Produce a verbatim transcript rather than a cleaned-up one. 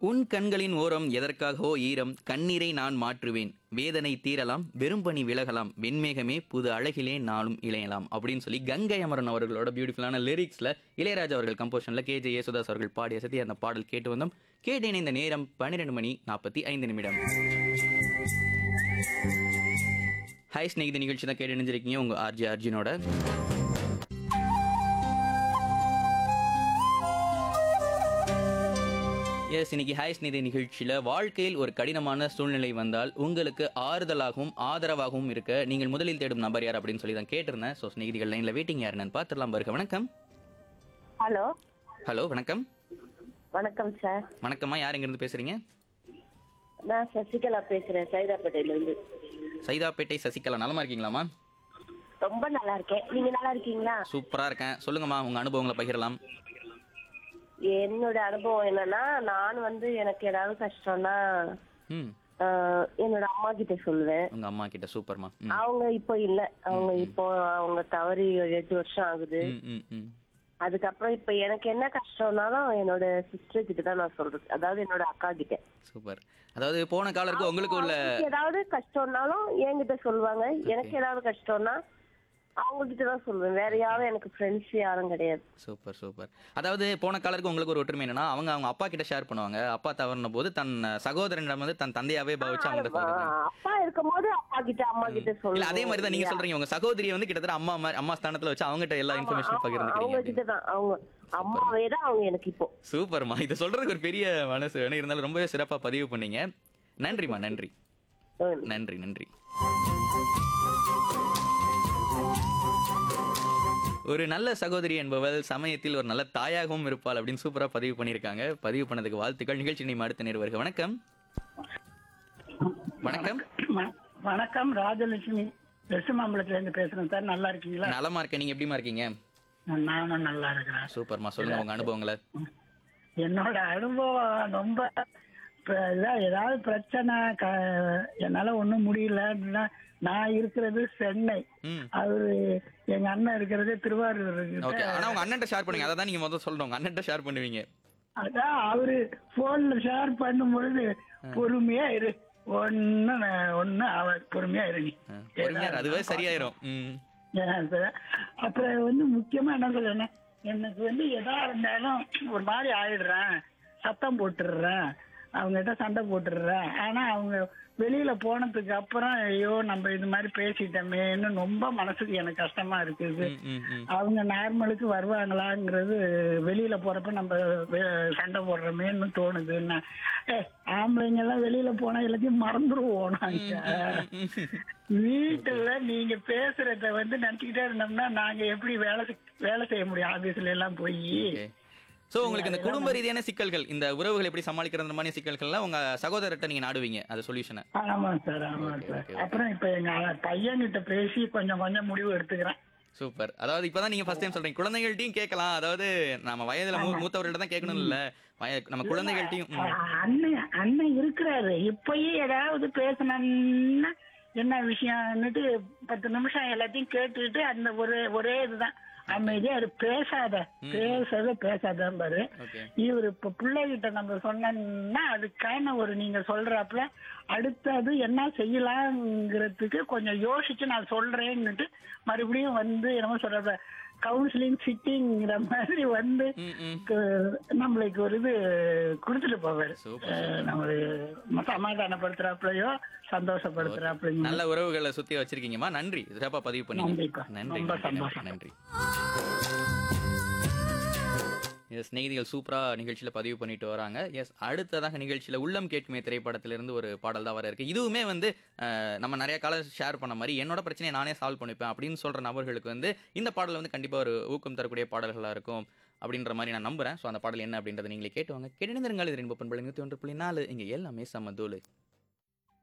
உன் கண்களின் ஓரம் எதற்காகவோ ஈரம் கண்ணீரை நான் மாற்றுவேன் வேதனை தீரலாம் வெறும்பனி விலகலாம் வெண்மேகமே புது அழகிலே நாளும் இளையலாம் அப்படின்னு சொல்லி கங்கை அமரன் அவர்களோட பியூட்டிஃபுல்லான லிரிக்ஸ்ல இளையராஜா அவர்கள் கம்போஷன்ல கே ஜே யேசுதாஸ் அவர்கள் பாடிய சத்தி அந்த பாடல் கேட்டு வந்தோம். கேட்டேன் இந்த நேரம் பன்னிரெண்டு மணி நாற்பத்தி ஐந்து நிமிடம். ஹாய் ஸ்நேகித நிகழ்ச்சி தான் கேட்டு நினைஞ்சிருக்கீங்க உங்க ஆர்ஜி அர்ஜுனோட. எஸ், இன்னைக்கு ஹாய் ஸ்நேகித நிகழ்ச்சியில் வாழ்க்கையில் ஒரு கடினமான சூழ்நிலை வந்தால் உங்களுக்கு ஆறுதலாகவும் ஆதரவாகவும் இருக்க நீங்கள் முதலில் தேடும் நபர் யார் அப்படின்னு சொல்லி தான் கேட்டிருந்தேன். ஸோ ஸ்நேகிதிகள் லைனில் வெயிட்டிங் யாருன்னு பார்த்துடலாம். பாருங்க. வணக்கம். ஹலோ ஹலோ வணக்கம். வணக்கம் சார். வணக்கம்மா, யார் எங்கேருந்து பேசுறீங்க? நான் சசிகலா பேசுறேன், சைதாப்பேட்டையில இருந்து. சைதாப்பேட்டை சசிகலா, நலமா இருக்கீங்களாம்மா? ரொம்ப நல்லா இருக்கேன், நீங்க நல்லா இருக்கீங்களா? சூப்பரா இருக்கேன். சொல்லுங்கம்மா, உங்க அனுபவங்களை பகிரலாம். என்னோட அனுபவம் என்னன்னா, நான் வந்து எனக்கு ஏதாவது கஷ்டம்னா ம் ஆஹ், என்னோட அம்மா கிட்ட சொல்லுவேன். உங்க அம்மா கிட்ட. சூப்பர்மா. ம் அவங்க இப்போ இல்ல, அவங்க இப்போ அவங்க தவறி ஒரு எட்டு வருஷம் ஆகுது. ம் ம் ம் அதுக்கப்புறம் இப்ப எனக்கு என்ன கஷ்டம்னாலும் என்னோட சிஸ்டர் கிட்ட தான் நான் சொல்றது, அதாவது என்னோட அக்கா கிட்ட. சூப்பர். அதாவது போன காலருக்கு உங்களுக்கு உள்ள அவங்களுக்கு ஏதாவது கஷ்டம்னாலும் என்கிட்ட சொல்லுவாங்க, எனக்கு ஏதாவது கஷ்டம்னா அவங்க கிட்ட தான் சொல்லுவேன். வேற யாரும் எனக்கு ஃப்ரெண்ட்ஸ் யாரும் கிடையாது. Super super. அதாவது போன காலருக்கு உங்களுக்கு ஒரு ஒற்றுமை என்னன்னா, அவங்க அவங்க அப்பா கிட்ட ஷேர் பண்ணுவாங்க. அப்பா தவறின போது தன் சகோதரனிடம் வந்து தன் தந்தையாவே பாவிச்சு அவங்க சொல்றாங்க. அப்பா இருக்கும் போது அப்பா கிட்ட அம்மா கிட்ட இல்ல, சொல்லுவேன். அதே மாதிரி தான் நீங்க சொல்றீங்க. உங்க சகோதரியை வந்து கிட்டத்தட்ட அம்மா மாதிரி அம்மா ஸ்தானத்துல வச்சு அவங்க கிட்ட எல்லா இன்ஃபர்மேஷன் அவங்க பகிர்ந்துக்கிறீங்க. கிட்ட தான், அவங்க அம்மாவே தான் அவங்க எனக்கு இப்போ. சூப்பர்மா. இதை சொல்றதுக்கு ஒரு பெரிய மனசு வேணும், இருந்தாலும் ரொம்பவே சிறப்பா பதிவு பண்ணீங்க. நன்றிமா. நன்றி நன்றி நன்றி. ஒரு நல்ல சகோதரி என்பவள் சமயத்தில் ஒரு நல்ல தாயாகவும் இருப்பாள் அப்படின்னு சூப்பரா பதிவு பண்ணியிருக்காங்க. பதிவு பண்ணதுக்கு வாழ்த்துக்கள். நிகழ்ச்சி நீ அடுத்த நேர்வர்கள். வணக்கம். வணக்கம். வணக்கம், ராஜலட்சுமி வெசுமாம்பலத்துல இருந்து பேசுறேன் சார். நல்லா இருக்கீங்களா? நலமா இருக்கேன். நீங்க எப்படிமா இருக்கீங்க? நானும் நல்லா இருக்கிறேன். சூப்பர்மா. சொல்லுங்க உங்க அனுபவங்களை. என்னோட அனுபவம் ரொம்ப இப்ப இதான், ஏதாவது பிரச்சனை க- என்னால ஒண்ணும் முடியல. நான் இருக்கிறது சென்னை, ம் அவரு எங்க அண்ணன் இருக்கிறது திருவாரூர் ஓகே. இருக்கு. ஆனா உங்க அண்ணன்ட்ட ஷேர் பண்ணுங்க. அதான் நீங்க முதல்ல சொல்லணும். உங்க அண்ணன்ட்ட ஷேர் பண்ணுவீங்க. அதான் அவரு போன்ல ஷேர் பண்ணும் பொழுது பொறுமையா இரு, ஒன்னு ஒன்னு அவ பொறுமையா இரு, நீ பொறுமையா இரு, அதுவே சரியாயிரும். ம் ஏன் சார்? அப்புறம் வந்து முக்கியமா என்ன சொல்றேன்னா, எனக்கு வந்து எதா இருந்தாலும் ஒரு மாதிரி ஆயிடுறேன், சத்தம் போட்டுடுறேன், அவங்ககிட்ட சண்டை போட்டுடுறேன். ஆனா அவங்க வெளியில போனதுக்கு அப்புறம் ஐயோ நம்ம இது மாதிரி பேசிட்டோமேன்னு ரொம்ப மனசுக்கு எனக்கு கஷ்டமா இருக்குது. ம், ம், ம். அவங்க நார்மலுக்கு வருவாங்களாங்கிறது வெளியில போறப்ப நம்ம வே- சண்டை போடுறோமேன்னு தோணுதுன்னா, ஏ ஆம்பளைங்க எல்லாம் வெளியில போனா எல்லாத்தையும் மறந்துருவோம். நாங்க வீட்டுல நீங்க பேசுறத வந்து நினைச்சுக்கிட்டே இருந்தோம்னா நாங்க எப்படி வேலை செய்- வேலை செய்ய முடியும் ஆபீஸ்ல எல்லாம் போய்? Okay. சோ உங்களுக்கு இந்த குடும்ப ரீதியான சிக்கல்கள், இந்த உறவுகள் எப்படி சமாளிக்கிற மாதிரி சிக்கல்கள்லாம் உங்க சகோதரர்கிட்ட நீங்க நாடுவீங்க அது சொல்யூஷனை. ஆமா சார், ஆமா Okay, சார். okay, okay. அப்புறம் இப்ப எங்க பையன்கிட்ட பேசி கொஞ்சம் கொஞ்சம் முடிவு எடுத்துக்கிறேன். சூப்பர். அதாவது இப்பதான் நீங்க ஃபர்ஸ்ட் டைம் சொல்றீங்க. குழந்தைகள்ட்டையும் கேட்கலாம். அதாவது நம்ம வயதுல மூ- மூத்தவர்கள்ட்ட தான் கேட்கணும் இல்ல, வய- நம்ம குழந்தைகள்ட்டையும். ம். அஹ் அண்ணன் அண்ணன் இருக்கிறாரு. இப்பயே ஏதாவது பேசணும்னா என்ன விஷயம்னுட்டு பத்து நிமிஷம் எல்லாத்தையும் கேட்டுட்டு அந்த ஒரே ஒரே இதுதான் அமைதியா இரு, பேசாத பேசாத பேசாதான் பாரு. Okay. இவரு இப்ப பிள்ளைகிட்ட நம்ம சொன்னோம்னா அதுக்கான ஒரு நீங்க சொல்றாப்புல அடுத்தது என்ன செய்யலாங்கிறதுக்கு கொஞ்சம் யோசிச்சு நான் சொல்றேன்னுட்டு மறுபடியும் வந்து என்னமோ சொல்ற கவுன்சிலிங் சிட்டிங்கிற மாதிரி வந்து ம், ம். கு- நம்மளுக்கு ஒரு இது கொடுத்துட்டு போவாரு. Super, அஹ் நம்மளுக்கு சமாதானப்படுத்துறாப்புலையோ சந்தோஷப்படுத்துறாப்புலையும். நல்ல உறவுகளை சுத்தி வச்சிருக்கீங்கம்மா. நன்றி. சிறப்பா பதிவு பண்ணீங்க. நன்றிப்பா. நன்றி ரொம்ப நன்றி, சந்தோஷம். நன்றி. எஸ், ஸ்நேகிதிகள் சூப்பரா நிகழ்ச்சியில பதிவு பண்ணிட்டு வராங்க. எஸ், அடுத்ததாக நிகழ்ச்சியில உள்ளம் கேட்குமே திரைப்படத்திலிருந்து ஒரு பாடல் தான் வர இருக்கு. இதுவுமே வந்து அஹ், நம்ம நிறைய காலம் ஷேர் பண்ண மாதிரி என்னோட பிரச்சனையை நானே சால்வ் பண்ணிப்பேன் அப்படின்னு சொல்ற நபர்களுக்கு வந்து இந்த பாடல் வந்து கண்டிப்பா ஒரு ஊக்கம் தரக்கூடிய பாடல்களா இருக்கும் அப்படின்ற மாதிரி நான் நம்புறேன். ஸோ அந்த பாடல் என்ன அப்படின்றத நீங்களே கேட்டுவாங்க. கேட்டிருந்திருங்கள். இது ரெண்டு பண்பு நூற்றி ஒன்று புள்ளி நாலு. இங்க எல்லாமே சமதூளு.